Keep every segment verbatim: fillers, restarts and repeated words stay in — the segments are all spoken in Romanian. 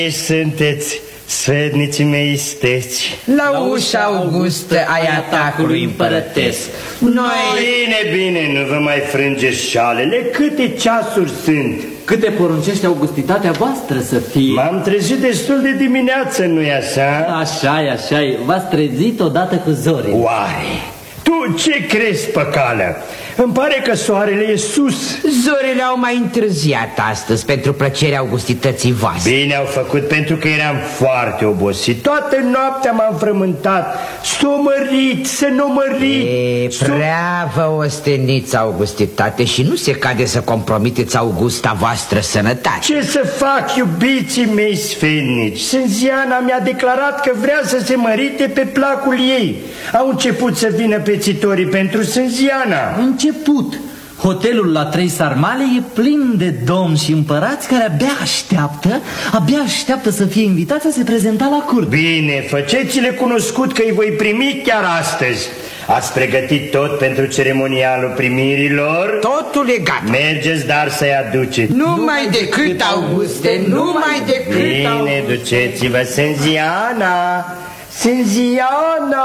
Sunteți sfetnicii mei isteți. La ușa augustă ai atacului împărătesc. Noi... Bine, bine, nu vă mai frângeți șalele. Câte ceasuri sunt? Câte poruncește augustitatea voastră să fie? M-am trezit destul de dimineață, nu-i așa? Așa-i, așa-i. V-ați trezit odată cu zorii. Oare? Tu ce crezi, păcală? Îmi pare că soarele e sus. Zorele au mai întârziat astăzi pentru plăcerea augustității voastre. Bine au făcut, pentru că eram foarte obosit. Toată noaptea m-am frământat. S-o mărit, să nu mărit. E, prea vă osteniți augustitate și nu se cade să compromiteți augusta voastră sănătate. Ce să fac, iubiții mei sfetnici? Sânziana mi-a declarat că vrea să se mărite pe placul ei. Au început să vină pețitorii pentru Sânziana. Început. Hotelul la Trei Sarmale e plin de domni și împărați care abia așteaptă, abia așteaptă să fie invitați să se prezenta la curte. Bine, faceți-le cunoscut că îi voi primi chiar astăzi. Ați pregătit tot pentru ceremonialul primirilor? Totul e gata. Mergeți, dar să-i aduceți. Numai decât, Auguste, numai decât. Bine, duceți-vă, Sânziana. Sânziana.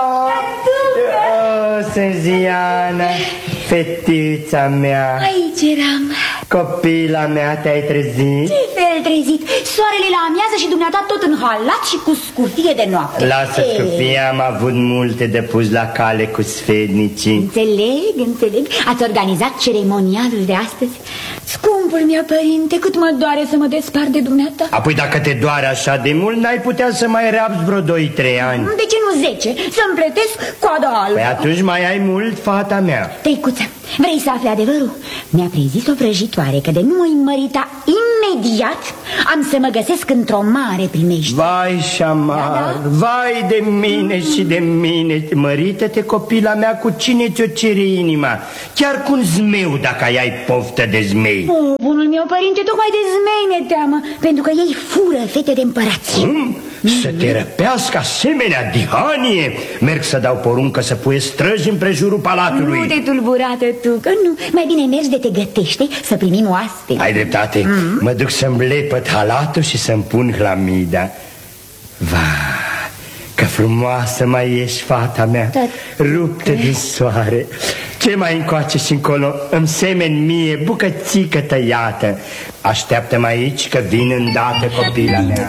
Oh, Sânziana, fetița mea. Aici eram. Copila mea, te-ai trezit? Ce fel trezit? Soarele la amiază și dumneata tot în halat și cu scurtie de noapte. Lasă scurtie, am avut multe de pus la cale cu sfetnicii. Înțeleg, înțeleg. Ați organizat ceremonialul de astăzi? Scumpul meu părinte, cât mă doare să mă despart de dumneata. Apoi dacă te doare așa de mult, n-ai putea să mai reabzi vreo doi trei ani. De ce nu zece? Să-mi plătesc coada albă. Păi atunci mai ai mult, fata mea. Tăicuță, vrei să afli adevărul? Mi-a prezis o vrăjitoare că de nu mă mărita imediat am să mă găsesc într-o mare primejdie. Vai și amar, da, da. Vai de mine și de mine. Mărită-te, copila mea, cu cine ți-o cere inima. Chiar cu un zmeu, dacă ai poftă de zmei. Oh, bunul meu părinte, tocmai de zmei mi-e teamă, pentru că ei fură fete de împărați. Hmm? Să te răpească asemenea dihanie. Merg să dau poruncă să pui străzi împrejurul palatului. Nu te tulburată tu, că nu. Mai bine mergi de te gătește să primim oaspeți. Ai dreptate, mm-hmm. Mă duc să-mi lepăt halatul și să-mi pun hlamida. Va, că frumoasă mai ești, fata mea, ruptă din soare. Ce mai încoace și încolo îmi semeni mie bucățică tăiată. Așteaptă-mă aici că vin îndată, copila mea.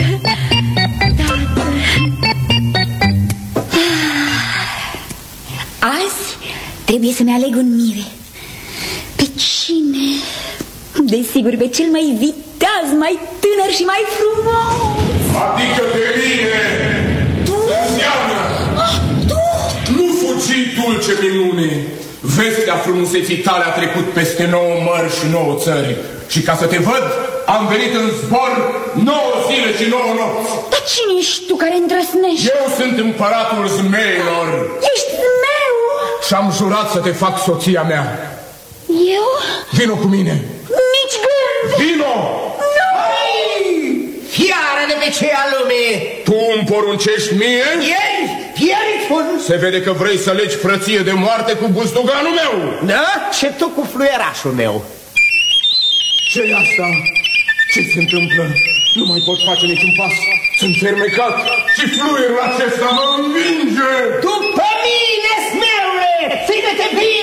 Azi trebuie să-mi aleg un mire. Pe cine? Desigur, pe cel mai viteaz, mai tânăr și mai frumos. Adică pe mine! Tu? Sânziana! Ah, tu? Nu fugi, dulce minune! Vestea frumuseții tale a trecut peste nouă mări și nouă țări. Și ca să te văd, am venit în zbor nouă zile și nouă nopți. Dar cine ești tu care îndrăsnești? Eu sunt împăratul zmeilor. Ești zmeu? Și am jurat să te fac soția mea. Eu? Vino cu mine. Nici gând. Vino! Nu! Fiară de pe ceea lume! Tu îmi poruncești mie? Pieri, pieri spun! Se vede că vrei să legi frăție de moarte cu buzduganul meu. Da? Și tu cu fluierașul meu. Ce-i asta? Ce se întâmplă? Nu mai pot face niciun pas. Sunt fermecat și fluierul acesta mă învinge. După mine, smeule! Ține-te bine!